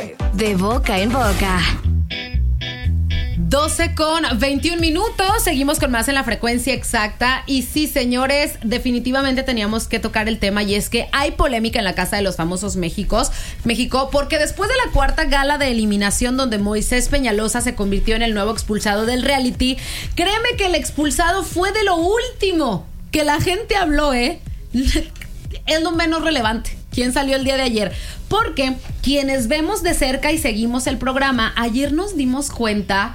De boca en boca. 12:21. Seguimos con más en la frecuencia exacta. Y sí, señores, definitivamente teníamos que tocar el tema. Y es que hay polémica en la Casa de los Famosos México, porque después de la cuarta gala de eliminación, donde Moisés Peñalosa se convirtió en el nuevo expulsado del reality, créeme que el expulsado fue de lo último que la gente habló, Es lo menos relevante. ¿Quién salió el día de ayer? Porque quienes vemos de cerca y seguimos el programa, ayer nos dimos cuenta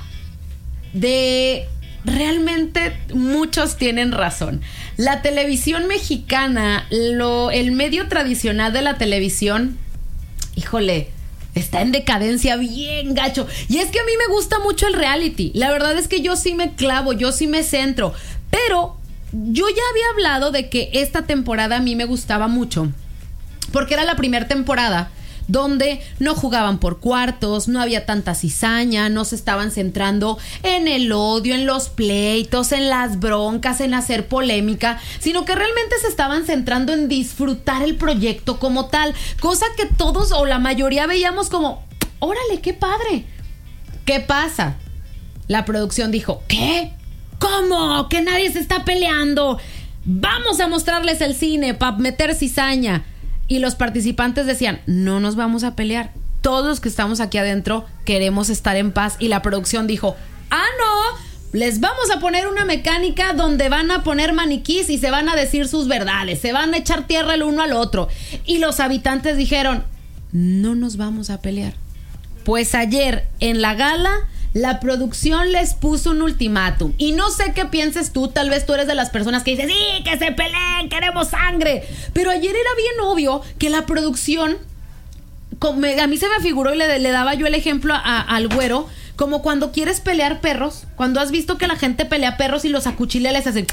de realmente muchos tienen razón. La televisión mexicana, el medio tradicional de la televisión, híjole, está en decadencia bien gacho. Y es que a mí me gusta mucho el reality. La verdad es que yo sí me clavo, yo sí me centro. Pero yo ya había hablado de que esta temporada a mí me gustaba mucho, porque era la primera temporada donde no jugaban por cuartos, no había tanta cizaña, no se estaban centrando en el odio, en los pleitos, en las broncas, en hacer polémica, sino que realmente se estaban centrando en disfrutar el proyecto como tal, cosa que todos o la mayoría veíamos como, órale, qué padre. ¿Qué pasa? La producción dijo, ¿qué? ¿Cómo? ¿Que nadie se está peleando? Vamos a mostrarles el cine para meter cizaña. Y los participantes decían, no nos vamos a pelear. Todos los que estamos aquí adentro queremos estar en paz. Y la producción dijo, no, les vamos a poner una mecánica donde van a poner maniquís y se van a decir sus verdades, se van a echar tierra el uno al otro. Y los habitantes dijeron, no nos vamos a pelear. Pues ayer en la gala, la producción les puso un ultimátum. Y no sé qué pienses tú, tal vez tú eres de las personas que dicen, sí, que se peleen, queremos sangre. Pero ayer era bien obvio que la producción, a mí se me figuró y le daba yo el ejemplo al güero, como cuando quieres pelear perros, cuando has visto que la gente pelea perros y los acuchilla y les hacen...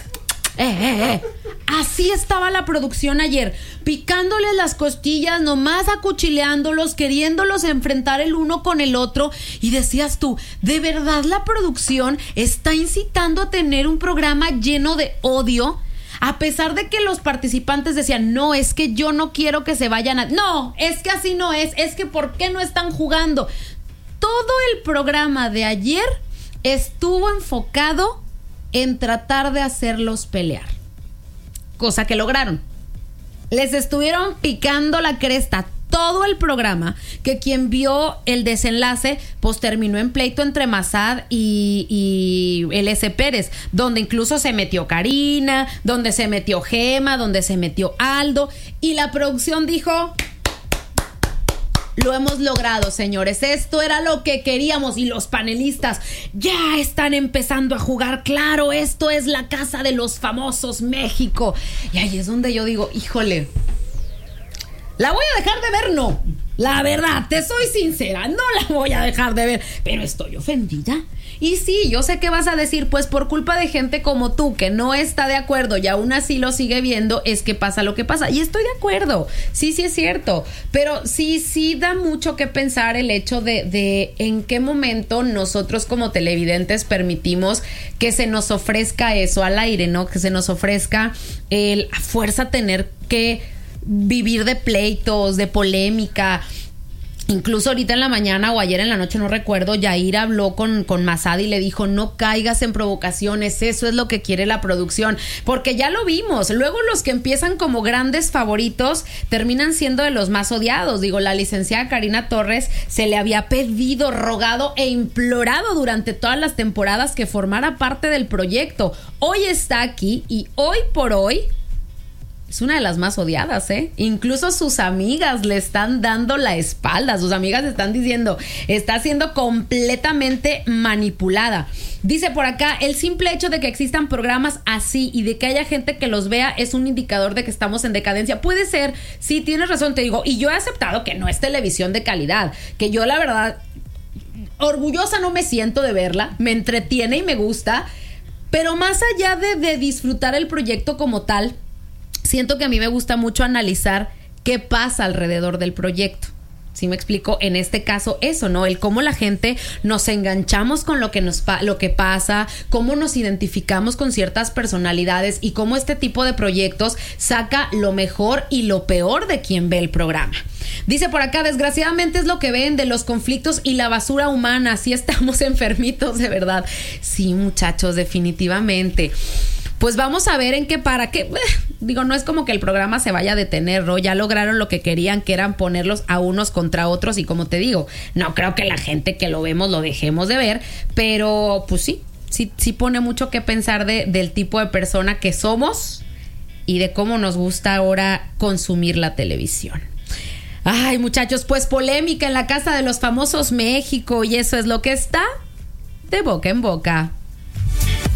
Así estaba la producción ayer, picándoles las costillas, nomás acuchileándolos, queriéndolos enfrentar el uno con el otro. Y decías tú, ¿de verdad la producción está incitando a tener un programa lleno de odio? A pesar de que los participantes decían, no, es que yo no quiero que se vayan a... No, es que así no es que ¿por qué no están jugando? Todo el programa de ayer estuvo enfocado en tratar de hacerlos pelear, cosa que lograron. Les estuvieron picando la cresta todo el programa, que quien vio el desenlace pues terminó en pleito entre Massad y L.S. Pérez, donde incluso se metió Karina, donde se metió Gema, donde se metió Aldo, y la producción dijo... Lo hemos logrado, señores. Esto era lo que queríamos. Y los panelistas ya están empezando a jugar. Claro, esto es la Casa de los Famosos México. Y ahí es donde yo digo, híjole, la voy a dejar de ver, no. La verdad, te soy sincera, no la voy a dejar de ver. Pero estoy ofendida. Y sí, yo sé que vas a decir, pues por culpa de gente como tú que no está de acuerdo y aún así lo sigue viendo, es que pasa lo que pasa. Y estoy de acuerdo, sí es cierto, pero sí da mucho que pensar el hecho de en qué momento nosotros como televidentes permitimos que se nos ofrezca eso al aire, ¿no? Que se nos ofrezca a fuerza tener que vivir de pleitos, de polémica. Incluso ahorita en la mañana o ayer en la noche, no recuerdo, Yair habló con Massad y le dijo, no caigas en provocaciones, eso es lo que quiere la producción, porque ya lo vimos, luego los que empiezan como grandes favoritos terminan siendo de los más odiados. Digo, la licenciada Karina Torres se le había pedido, rogado e implorado durante todas las temporadas que formara parte del proyecto. Hoy está aquí y hoy por hoy es una de las más odiadas, Incluso sus amigas le están dando la espalda. Sus amigas están diciendo, está siendo completamente manipulada. Dice por acá, el simple hecho de que existan programas así y de que haya gente que los vea es un indicador de que estamos en decadencia. Puede ser, sí, tienes razón, te digo. Y yo he aceptado que no es televisión de calidad, que yo la verdad, orgullosa no me siento de verla, me entretiene y me gusta, pero más allá de disfrutar el proyecto como tal, siento que a mí me gusta mucho analizar qué pasa alrededor del proyecto. ¿Sí me explico? En este caso eso, ¿no? El cómo la gente nos enganchamos con lo que pasa, cómo nos identificamos con ciertas personalidades y cómo este tipo de proyectos saca lo mejor y lo peor de quien ve el programa. Dice por acá, desgraciadamente es lo que ven de los conflictos y la basura humana. Sí estamos enfermitos, de verdad. Sí, muchachos, definitivamente. Pues vamos a ver en qué digo, no es como que el programa se vaya a detener, ¿no? Ya lograron lo que querían, que eran ponerlos a unos contra otros, y como te digo, no creo que la gente que lo vemos lo dejemos de ver, pero pues sí pone mucho que pensar del tipo de persona que somos y de cómo nos gusta ahora consumir la televisión. Ay, muchachos, pues polémica en la Casa de los Famosos México, y eso es lo que está de boca en boca.